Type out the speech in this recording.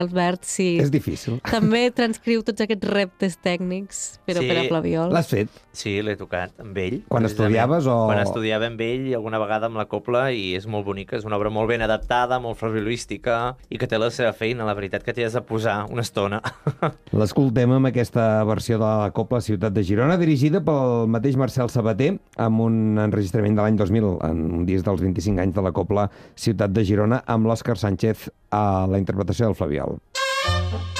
Albert, sí. És difícil. També transcriu tots aquests reptes tècnics per Sí. a Flabiol. L'has fet? Sí, l'he tocat amb ell. Quan precisament. estudiaves o...? Quan estudiava amb ell i alguna vegada amb la copla, i és molt bonica, és una obra molt ben adaptada, molt flabiolística i que té la seva feina, la veritat que t'hi has de posar una estona. L'escoltem amb aquesta versió de la Copla Ciutat de Girona, dirigida pel mateix Marcel Sabater, amb un enregistrament de l'any 2000, en un disc dels 25 anys de la Copla Ciutat de Girona, amb l'Òscar Sánchez a la interpretació del Flabiol.